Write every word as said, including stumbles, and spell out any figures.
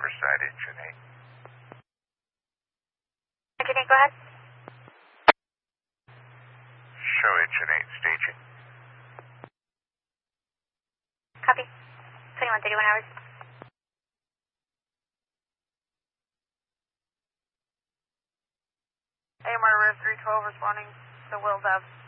Riverside, engine eight. Engine eight, go ahead. Show engine eight, staging. Copy. twenty-one thirty-one hours. A M R Riv three twelve responding to Will Dab.